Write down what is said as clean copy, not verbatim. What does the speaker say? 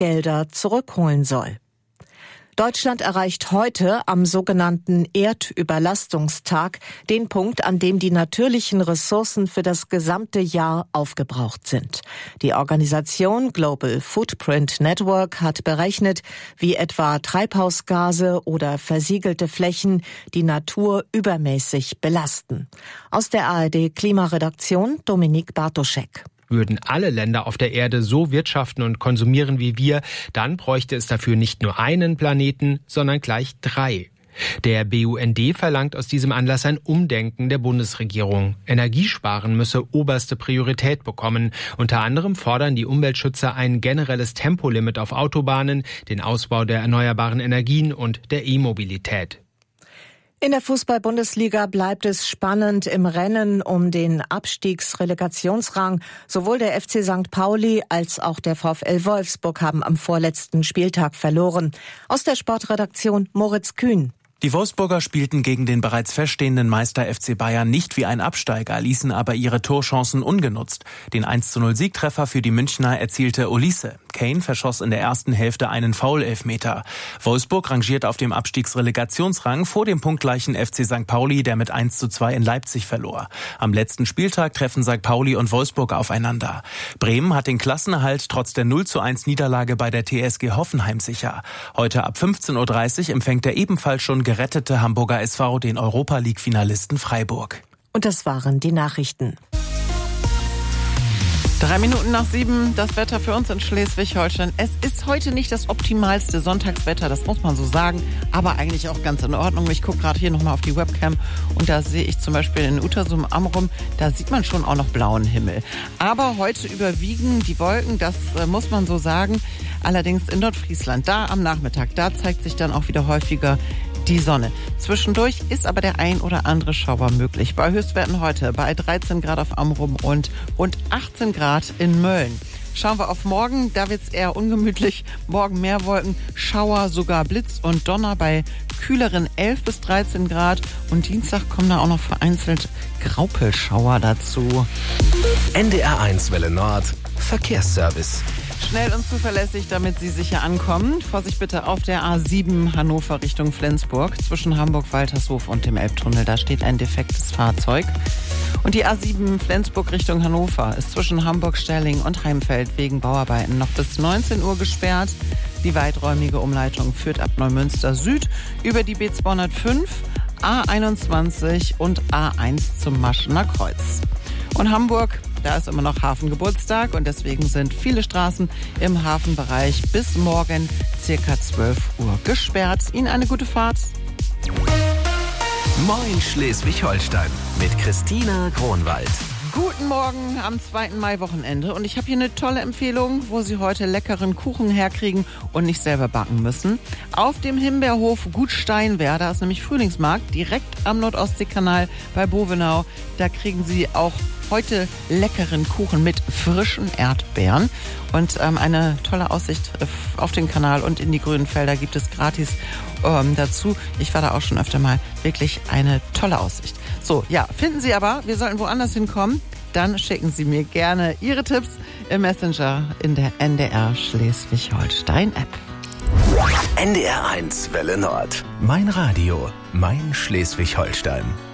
Gelder zurückholen soll. Deutschland erreicht heute am sogenannten Erdüberlastungstag den Punkt, an dem die natürlichen Ressourcen für das gesamte Jahr aufgebraucht sind. Die Organisation Global Footprint Network hat berechnet, wie etwa Treibhausgase oder versiegelte Flächen die Natur übermäßig belasten. Aus der ARD Klimaredaktion Dominique Bartoschek. Würden alle Länder auf der Erde so wirtschaften und konsumieren wie wir, dann bräuchte es dafür nicht nur einen Planeten, sondern gleich 3. Der BUND verlangt aus diesem Anlass ein Umdenken der Bundesregierung. Energiesparen müsse oberste Priorität bekommen. Unter anderem fordern die Umweltschützer ein generelles Tempolimit auf Autobahnen, den Ausbau der erneuerbaren Energien und der E-Mobilität. In der Fußball-Bundesliga bleibt es spannend im Rennen um den Abstiegsrelegationsrang. Sowohl der FC St. Pauli als auch der VfL Wolfsburg haben am vorletzten Spieltag verloren. Aus der Sportredaktion Moritz Kühn. Die Wolfsburger spielten gegen den bereits feststehenden Meister FC Bayern nicht wie ein Absteiger, ließen aber ihre Torchancen ungenutzt. Den 1:0-Siegtreffer für die Münchner erzielte Olise. Kane verschoss in der ersten Hälfte einen Foul-Elfmeter. Wolfsburg rangiert auf dem Abstiegsrelegationsrang vor dem punktgleichen FC St. Pauli, der mit 1:2 in Leipzig verlor. Am letzten Spieltag treffen St. Pauli und Wolfsburg aufeinander. Bremen hat den Klassenerhalt trotz der 0:1 bei der TSG Hoffenheim sicher. Heute ab 15:30 Uhr empfängt der ebenfalls schon gerettete Hamburger SV den Europa-League-Finalisten Freiburg. Und das waren die Nachrichten. 7:03, das Wetter für uns in Schleswig-Holstein. Es ist heute nicht das optimalste Sonntagswetter, das muss man so sagen, aber eigentlich auch ganz in Ordnung. Ich gucke gerade hier nochmal auf die Webcam und da sehe ich zum Beispiel in Utersum Amrum, da sieht man schon auch noch blauen Himmel. Aber heute überwiegen die Wolken, das muss man so sagen. Allerdings in Nordfriesland, da am Nachmittag, da zeigt sich dann auch wieder häufiger die Sonne. Zwischendurch ist aber der ein oder andere Schauer möglich. Bei Höchstwerten heute bei 13 Grad auf Amrum und rund 18 Grad in Mölln. Schauen wir auf morgen, da wird es eher ungemütlich. Morgen mehr Wolken, Schauer, sogar Blitz und Donner bei kühleren 11 bis 13 Grad. Und Dienstag kommen da auch noch vereinzelt Graupelschauer dazu. NDR1 Welle Nord, Verkehrsservice. Schnell und zuverlässig, damit Sie sicher ankommen. Vorsicht bitte auf der A7 Hannover Richtung Flensburg. Zwischen Hamburg-Waltershof und dem Elbtunnel, da steht ein defektes Fahrzeug. Und die A7 Flensburg Richtung Hannover ist zwischen Hamburg-Sterling und Heimfeld wegen Bauarbeiten noch bis 19 Uhr gesperrt. Die weiträumige Umleitung führt ab Neumünster Süd über die B205, A21 und A1 zum Maschener Kreuz. Und Hamburg, da ist immer noch Hafengeburtstag und deswegen sind viele Straßen im Hafenbereich bis morgen circa 12 Uhr gesperrt. Ihnen eine gute Fahrt. Moin Schleswig-Holstein mit Christina Kronwald. Guten Morgen am 2. Mai-Wochenende und ich habe hier eine tolle Empfehlung, wo Sie heute leckeren Kuchen herkriegen und nicht selber backen müssen. Auf dem Himbeerhof Gut Steinwehr, da ist nämlich Frühlingsmarkt, direkt am Nordostseekanal bei Bovenau. Da kriegen Sie auch heute leckeren Kuchen mit frischen Erdbeeren und eine tolle Aussicht auf den Kanal und in die grünen Felder gibt es gratis dazu. Ich war da auch schon öfter mal. Wirklich eine tolle Aussicht. So, ja, finden Sie aber, wir sollten woanders hinkommen, dann schicken Sie mir gerne Ihre Tipps im Messenger in der NDR Schleswig-Holstein-App. NDR1 Welle Nord. Mein Radio, mein Schleswig-Holstein.